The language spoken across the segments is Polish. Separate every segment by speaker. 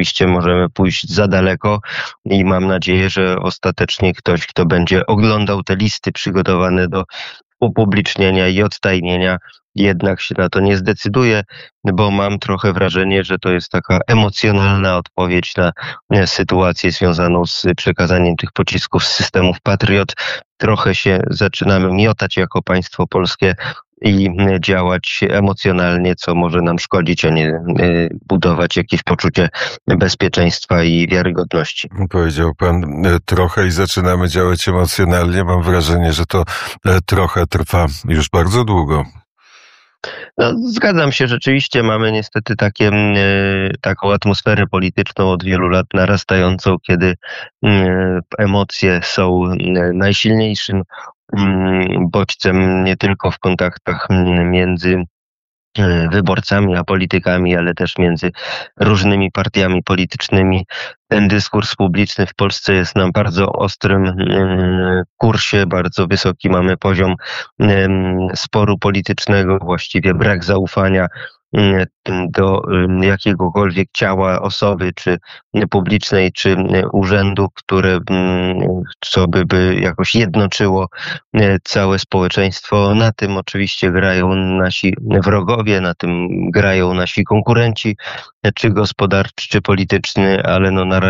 Speaker 1: rzeczywiście możemy pójść za daleko i mam nadzieję, że ostatecznie ktoś, kto będzie oglądał te listy przygotowane do upublicznienia i odtajnienia, jednak się na to nie zdecyduje, bo mam trochę wrażenie, że to jest taka emocjonalna odpowiedź na sytuację związaną z przekazaniem tych pocisków z systemów Patriot. Trochę się zaczynamy miotać jako państwo polskie i działać emocjonalnie, co może nam szkodzić, a nie budować jakieś poczucie bezpieczeństwa i wiarygodności.
Speaker 2: Powiedział pan trochę i zaczynamy działać emocjonalnie. Mam wrażenie, że to trochę trwa już bardzo długo.
Speaker 1: No, zgadzam się, rzeczywiście mamy niestety taką atmosferę polityczną od wielu lat narastającą, kiedy emocje są najsilniejszym bodźcem nie tylko w kontaktach między wyborcami a politykami, ale też między różnymi partiami politycznymi. Ten dyskurs publiczny w Polsce jest na bardzo ostrym kursie, bardzo wysoki mamy poziom sporu politycznego, właściwie brak zaufania do jakiegokolwiek ciała, osoby, czy publicznej, czy urzędu, co by jakoś jednoczyło całe społeczeństwo. Na tym oczywiście grają nasi wrogowie, na tym grają nasi konkurenci, czy gospodarczy, czy polityczni, ale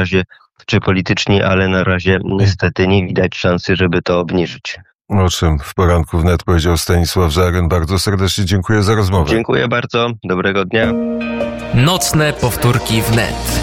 Speaker 1: na razie niestety nie widać szansy, żeby to obniżyć.
Speaker 2: O czym w Poranku Wnet powiedział Stanisław Żaryn. Bardzo serdecznie dziękuję za rozmowę.
Speaker 1: Dziękuję bardzo. Dobrego dnia.
Speaker 3: Nocne powtórki wnet.